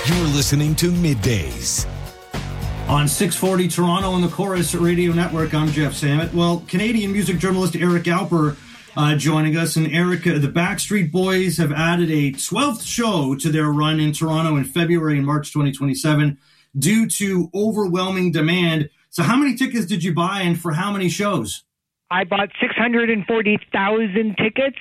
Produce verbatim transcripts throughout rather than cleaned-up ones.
You're listening to Middays. On six forty Toronto on the Chorus Radio Network, I'm Jeff Samet. Well, Canadian music journalist Eric Alper uh, joining us. And Eric, uh, the Backstreet Boys have added a twelfth show to their run in Toronto in February and March twenty twenty-seven due to overwhelming demand. So how many tickets did you buy and for how many shows? I bought six hundred forty thousand tickets.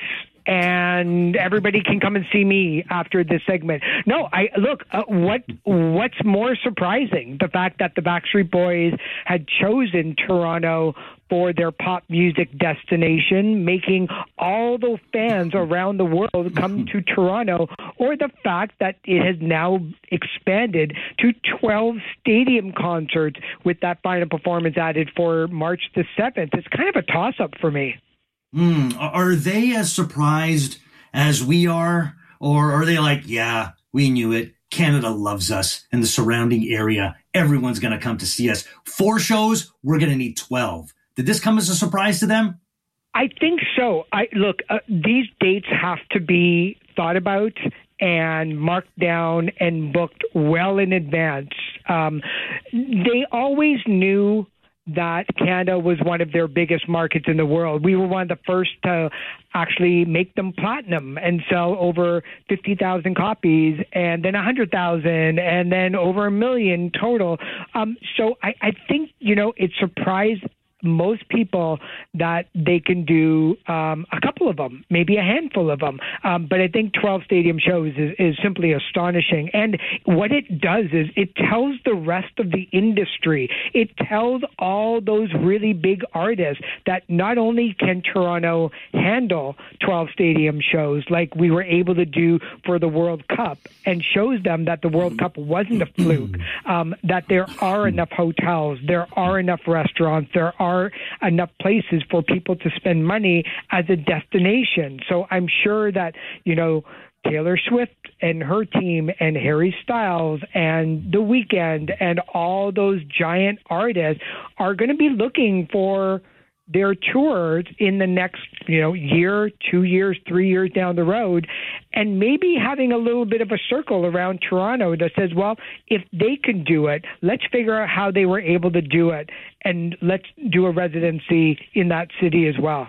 And everybody can come and see me after this segment. No, I look. Uh, what what's more surprising? The fact that the Backstreet Boys had chosen Toronto for their pop music destination, making all the fans around the world come to Toronto, or the fact that it has now expanded to twelve stadium concerts with that final performance added for March the seventh. It's kind of a toss-up for me. Mm, are they as surprised as we are? Or are they like, yeah, we knew it. Canada loves us and the surrounding area. Everyone's going to come to see us. Four shows, we're going to need twelve. Did this come as a surprise to them? I think so. I look, uh, these dates have to be thought about and marked down and booked well in advance. Um, they always knew that Canada was one of their biggest markets in the world. We were one of the first to actually make them platinum and sell over fifty thousand copies, and then one hundred thousand, and then over a million total. Um, so I, I think, you know, it surprised most people that they can do um, a couple of them, maybe a handful of them. Um, but I think twelve stadium shows is, is simply astonishing. And what it does is it tells the rest of the industry, it tells all those really big artists that not only can Toronto handle twelve stadium shows like we were able to do for the World Cup, and shows them that the World Cup wasn't a fluke, um, that there are enough hotels, there are enough restaurants, there are Are enough places for people to spend money as a destination. So I'm sure that, you know, Taylor Swift and her team and Harry Styles and The Weeknd and all those giant artists are going to be looking for their tours in the next, you know, year, two years, three years down the road, and maybe having a little bit of a circle around Toronto that says, well, if they can do it, let's figure out how they were able to do it, and let's do a residency in that city as well.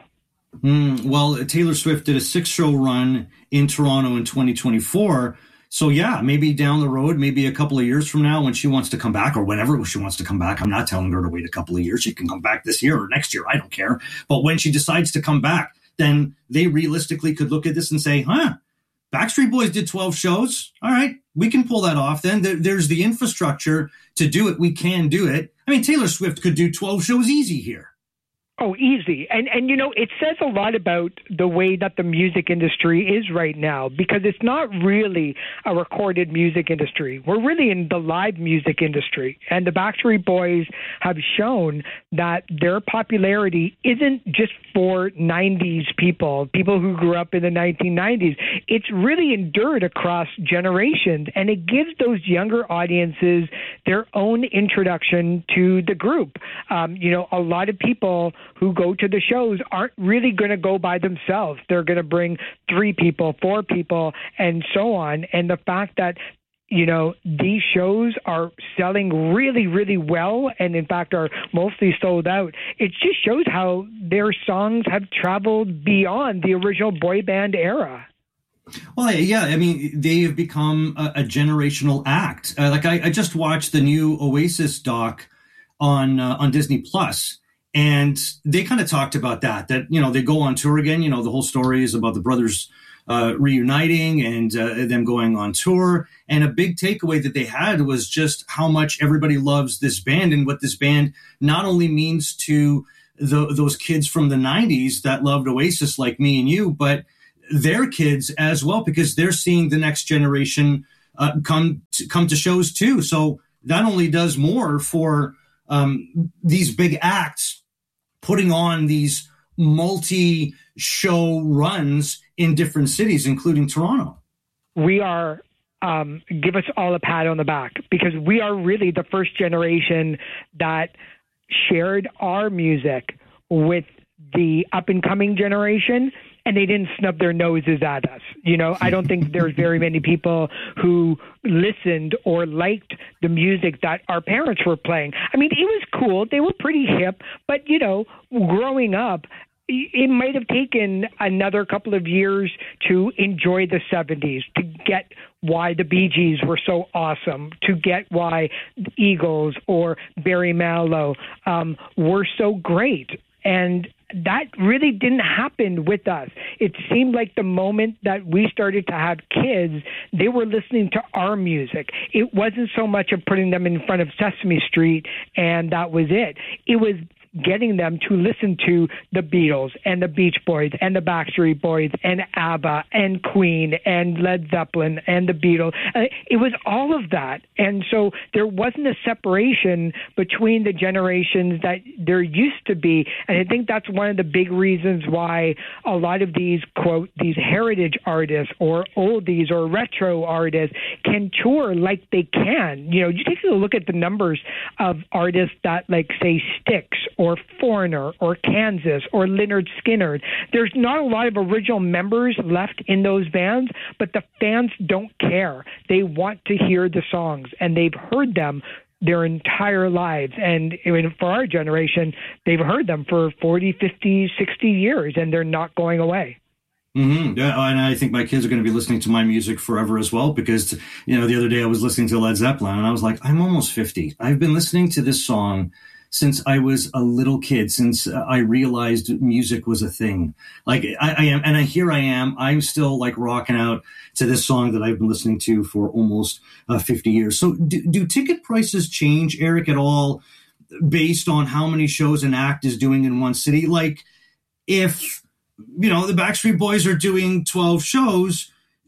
Mm, well, Taylor Swift did a six-show run in Toronto in twenty twenty-four. So, yeah, maybe down the road, maybe a couple of years from now when she wants to come back, or whenever she wants to come back. I'm not telling her to wait a couple of years. She can come back this year or next year. I don't care. But when she decides to come back, then they realistically could look at this and say, huh, Backstreet Boys did twelve shows. All right, we can pull that off then. There, there's the infrastructure to do it. We can do it. I mean, Taylor Swift could do twelve shows easy here. Oh, easy. And, and you know, it says a lot about the way that the music industry is right now, because it's not really a recorded music industry. We're really in the live music industry. And the Backstreet Boys have shown that their popularity isn't just for nineties people, people who grew up in the nineteen nineties. It's really endured across generations, and it gives those younger audiences their own introduction to the group. Um, you know, a lot of people who go to the shows aren't really going to go by themselves. They're going to bring three people, four people, and so on. And the fact that, you know, these shows are selling really, really well, and in fact are mostly sold out, it just shows how their songs have traveled beyond the original boy band era. Well, yeah, I mean, they have become a, a generational act. Uh, like I, I just watched the new Oasis doc on uh, on Disney Plus. And they kind of talked about that, that, you know, they go on tour again. You know, the whole story is about the brothers uh, reuniting and uh, them going on tour. And a big takeaway that they had was just how much everybody loves this band and what this band not only means to the, those kids from the nineties that loved Oasis like me and you, but their kids as well, because they're seeing the next generation uh, come to, come to shows too. So that only does more for um, these big acts putting on these multi-show runs in different cities, including Toronto. We are, um, give us all a pat on the back, because we are really the first generation that shared our music with the up-and-coming generation, and they didn't snub their noses at us. You know, I don't think there's very many people who listened or liked the music that our parents were playing. I mean, it was cool. They were pretty hip, but, you know, growing up, it might have taken another couple of years to enjoy the seventies, to get why the Bee Gees were so awesome, to get why the Eagles or Barry Manilow um, were so great. And that really didn't happen with us. It seemed like the moment that we started to have kids, they were listening to our music. It wasn't so much of putting them in front of Sesame Street and that was it. It was getting them to listen to the Beatles and the Beach Boys and the Backstreet Boys and ABBA and Queen and Led Zeppelin and the Beatles. It was all of that. And so there wasn't a separation between the generations that there used to be. And I think that's one of the big reasons why a lot of these, quote, these heritage artists or oldies or retro artists can tour like they can. You know, you take a look at the numbers of artists that, like, say, Styx or Foreigner or Kansas or Lynyrd Skynyrd. There's not a lot of original members left in those bands, but the fans don't care. They want to hear the songs, and they've heard them their entire lives. And I mean, for our generation, they've heard them for forty, fifty, sixty years, and they're not going away. Mm-hmm. Yeah, and I think my kids are going to be listening to my music forever as well, because, you know, the other day I was listening to Led Zeppelin, and I was like, I'm almost fifty. I've been listening to this song since I was a little kid, since I realized music was a thing. Like I, I am, and I, here I am, I'm still like rocking out to this song that I've been listening to for almost uh, fifty years. So do, do ticket prices change, Eric, at all based on how many shows an act is doing in one city? Like if, you know, the Backstreet Boys are doing twelve shows,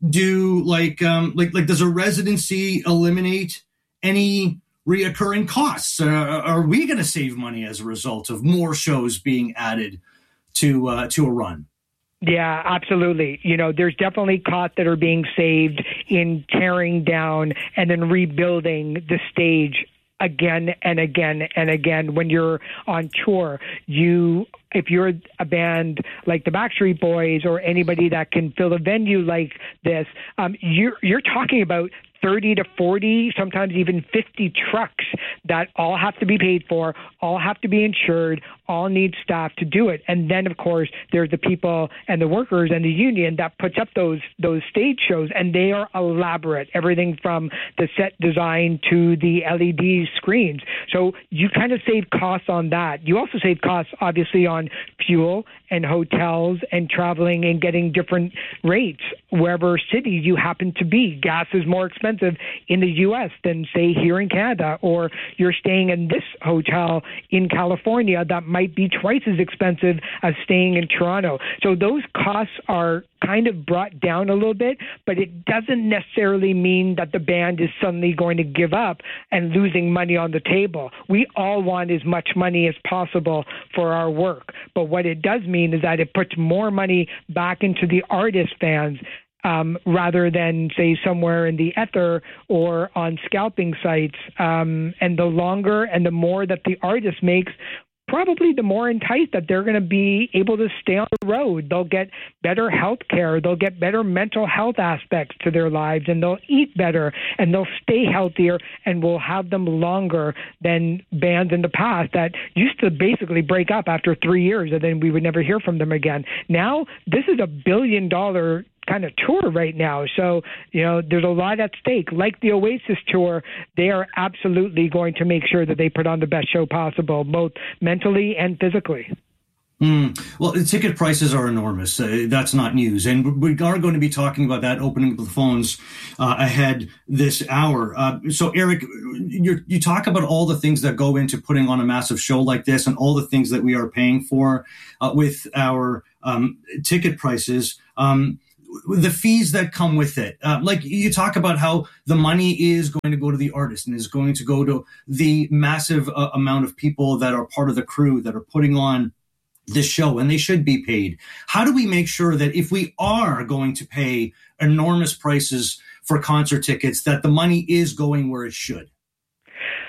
do like, um, like, like does a residency eliminate any reoccurring costs? Uh, are we going to save money as a result of more shows being added to uh, to a run? Yeah, absolutely. You know, there's definitely costs that are being saved in tearing down and then rebuilding the stage again and again and again. When you're on tour, you if you're a band like the Backstreet Boys or anybody that can fill a venue like this, um, you're you're talking about thirty to forty, sometimes even fifty trucks that all have to be paid for, all have to be insured, all need staff to do it. And then, of course, there's the people and the workers and the union that puts up those those stage shows, and they are elaborate, everything from the set design to the L E D screens. So you kind of save costs on that. You also save costs, obviously, on fuel and hotels and traveling and getting different rates wherever city you happen to be. Gas is more expensive in the U S than, say, here in Canada, or you're staying in this hotel in California that might be twice as expensive as staying in Toronto. So those costs are kind of brought down a little bit, but it doesn't necessarily mean that the band is suddenly going to give up and losing money on the table. We all want as much money as possible for our work, but what it does mean is that it puts more money back into the artist fans, Um, rather than, say, somewhere in the ether or on scalping sites. Um, and the longer and the more that the artist makes, probably the more enticed that they're going to be able to stay on the road. They'll get better health care. They'll get better mental health aspects to their lives, and they'll eat better, and they'll stay healthier, and we'll have them longer than bands in the past that used to basically break up after three years, and then we would never hear from them again. Now, this is a billion dollar kind of tour right now. So, you know, there's a lot at stake. Like the Oasis tour, they are absolutely going to make sure that they put on the best show possible, both mentally and physically. Mm. Well, the ticket prices are enormous. Uh, that's not news. And we are going to be talking about that, opening up the phones uh, ahead this hour. Uh, so, Eric, you're, you talk about all the things that go into putting on a massive show like this and all the things that we are paying for uh, with our um, ticket prices. Um, the fees that come with it. Uh, like you talk about how the money is going to go to the artist and is going to go to the massive uh, amount of people that are part of the crew that are putting on this show, and they should be paid. How do we make sure that if we are going to pay enormous prices for concert tickets, that the money is going where it should?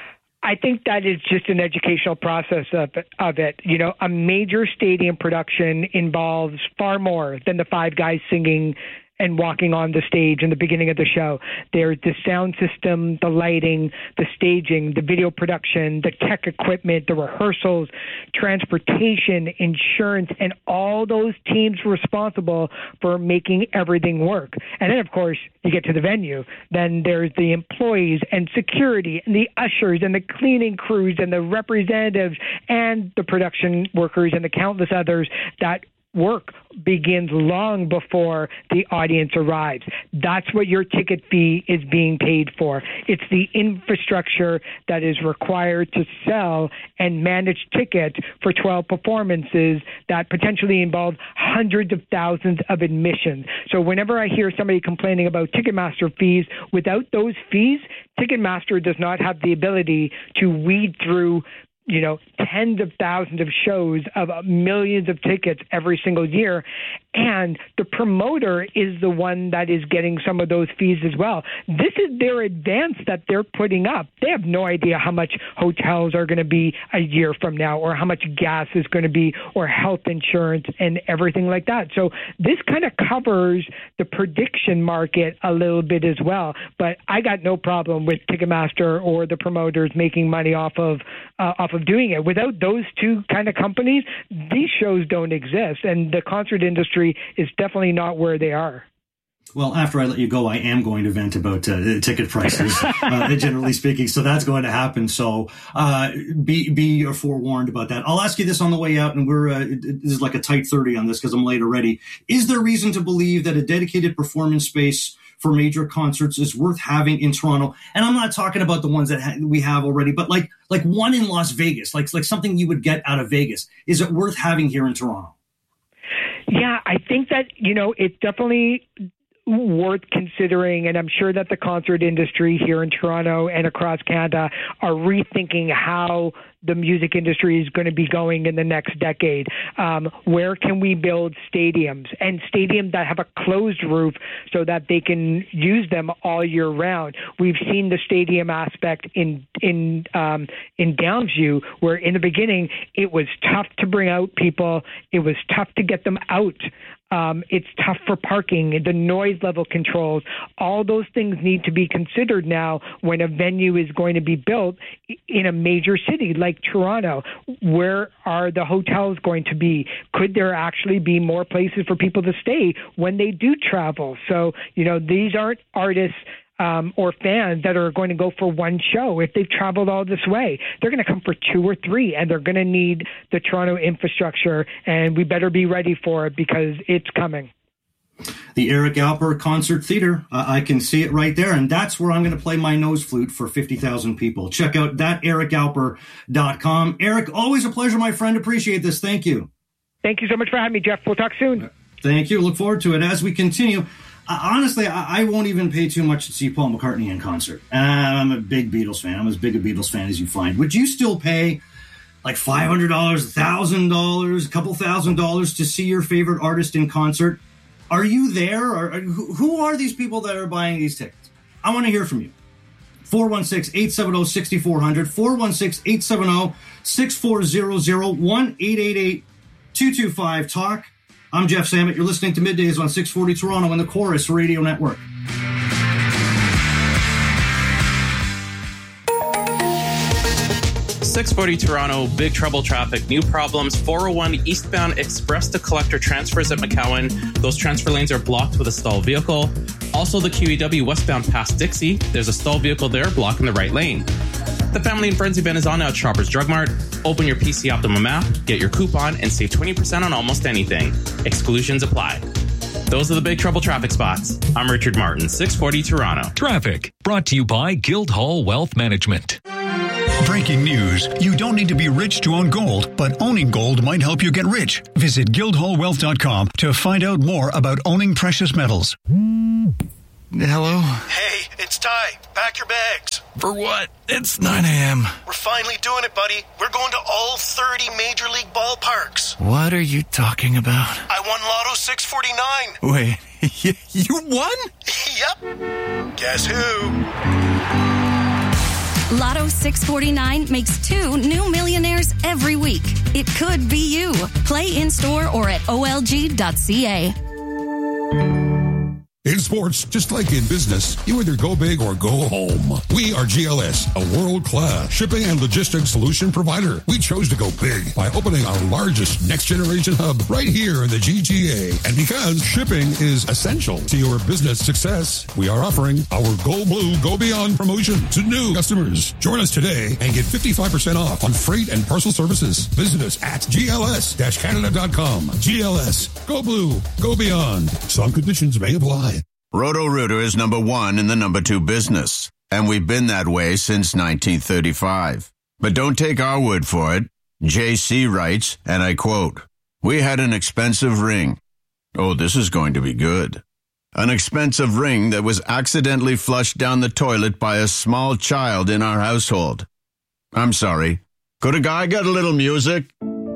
I think that is just an educational process of, of it. You know, a major stadium production involves far more than the five guys singing and walking on the stage in the beginning of the show. There's the sound system, the lighting, the staging, the video production, the tech equipment, the rehearsals, transportation, insurance, and all those teams responsible for making everything work. And then, of course, you get to the venue. Then there's the employees and security and the ushers and the cleaning crews and the representatives and the production workers and the countless others that work begins long before the audience arrives. That's what your ticket fee is being paid for. It's the infrastructure that is required to sell and manage tickets for twelve performances that potentially involve hundreds of thousands of admissions. So whenever I hear somebody complaining about Ticketmaster fees, without those fees, Ticketmaster does not have the ability to weed through you know, tens of thousands of shows of millions of tickets every single year. And the promoter is the one that is getting some of those fees as well. This is their advance that they're putting up. They have no idea how much hotels are going to be a year from now, or how much gas is going to be, or health insurance and everything like that. So this kind of covers the prediction market a little bit as well. But I got no problem with Ticketmaster or the promoters making money off of uh, off of doing it. Without those two kind of companies, these shows don't exist, and the concert industry is definitely not where they are. Well, after I let you go, I am going to vent about uh, ticket prices, uh, generally speaking. So that's going to happen. So uh, be be forewarned about that. I'll ask you this on the way out, and we're uh, this is like a tight thirty on this because I'm late already. Is there reason to believe that a dedicated performance space for major concerts is worth having in Toronto? And I'm not talking about the ones that ha- we have already, but like like one in Las Vegas, like like something you would get out of Vegas. Is it worth having here in Toronto? Yeah, I think that, you know, it's definitely worth considering, and I'm sure that the concert industry here in Toronto and across Canada are rethinking how the music industry is going to be going in the next decade. Um, where can we build stadiums, and stadiums that have a closed roof so that they can use them all year round? We've seen the stadium aspect in in um, in Downsview, where in the beginning it was tough to bring out people, it was tough to get them out. Um, it's tough for parking, the noise level controls. All those things need to be considered now when a venue is going to be built in a major city like Toronto. Where are the hotels going to be? Could there actually be more places for people to stay when they do travel? So, you know, these aren't artists Um, or fans that are going to go for one show. If they've traveled all this way, they're going to come for two or three, and they're going to need the Toronto infrastructure, and we better be ready for it because it's coming. The Eric Alper Concert Theater. Uh, I can see it right there, and that's where I'm going to play my nose flute for fifty thousand people. Check out that eric alper dot com. Eric, always a pleasure, my friend. Appreciate this. Thank you. Thank you so much for having me, Jeff. We'll talk soon. Thank you. Look forward to it. As we continue, Uh, honestly, I, I won't even pay too much to see Paul McCartney in concert. Uh, I'm a big Beatles fan. I'm as big a Beatles fan as you find. Would you still pay like five hundred dollars, one thousand dollars, a couple thousand dollars to see your favorite artist in concert? Are you there? Or, or who, who are these people that are buying these tickets? I want to hear from you. four one six, eight seven zero, six four zero zero, four one six, eight seven zero, six four zero zero, one eight eight eight, two two five, talk. I'm Jeff Samet. You're listening to Middays on six forty Toronto and the Chorus Radio Network. six forty Toronto, big trouble traffic, new problems, four oh one eastbound express to collector transfers at McCowan. Those transfer lanes are blocked with a stalled vehicle. Also, the Q E W westbound past Dixie, there's a stalled vehicle there blocking the right lane. The Family and Friends event is on now at Shoppers Drug Mart. Open your P C Optimum app, get your coupon, and save twenty percent on almost anything. Exclusions apply. Those are the big trouble traffic spots. I'm Richard Martin, six forty Toronto. Traffic brought to you by Guildhall Wealth Management. Breaking news. You don't need to be rich to own gold, but owning gold might help you get rich. Visit guildhall wealth dot com to find out more about owning precious metals. Hello? Hey, it's Ty. Pack your bags. For what? It's nine a.m. We're finally doing it, buddy. We're going to all thirty Major League ballparks. What are you talking about? I won Lotto six forty-nine. Wait, you won? Yep. Guess who? Lotto six forty-nine makes two new millionaires every week. It could be you. Play in-store or at O L G dot C A. In sports, just like in business, you either go big or go home. We are G L S, a world-class shipping and logistics solution provider. We chose to go big by opening our largest next-generation hub right here in the G T A. And because shipping is essential to your business success, we are offering our Go Blue, Go Beyond promotion to new customers. Join us today and get fifty-five percent off on freight and parcel services. Visit us at G L S Canada dot com. G L S, Go Blue, Go Beyond. Some conditions may apply. Roto-Rooter is number one in the number two business, and we've been that way since nineteen thirty-five. But don't take our word for it. J C writes, and I quote, "We had an expensive ring. Oh, this is going to be good. An expensive ring that was accidentally flushed down the toilet by a small child in our household. I'm sorry. Could a guy get a little music?"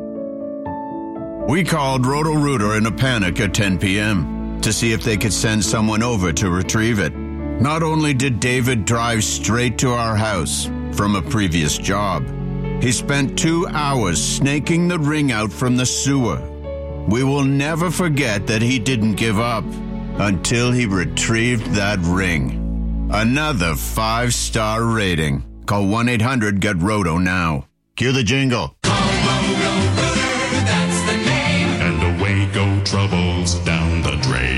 We called Roto-Rooter in a panic at ten p.m. to see if they could send someone over to retrieve it. Not only did David drive straight to our house from a previous job, he spent two hours snaking the ring out from the sewer. We will never forget that he didn't give up until he retrieved that ring. Another five-star rating. Call one eight hundred get roto now. Cue the jingle. Roto-Rooter, that's the name. And away go troubles down the drain.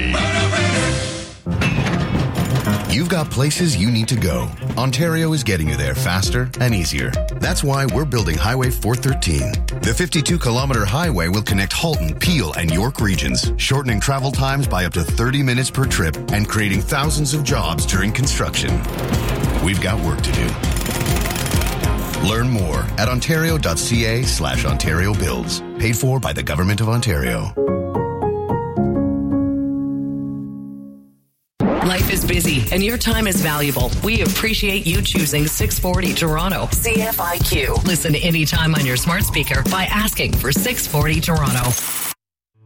You've got places you need to go. Ontario is getting you there faster and easier. That's why we're building Highway four thirteen. The fifty-two kilometer highway will connect Halton, Peel, and York regions, shortening travel times by up to thirty minutes per trip and creating thousands of jobs during construction. We've got work to do. Learn more at ontario.ca slash Ontario Builds. Paid for by the Government of Ontario. Life is busy and your time is valuable. We appreciate you choosing six forty Toronto. C F I Q. Listen anytime on your smart speaker by asking for six forty Toronto.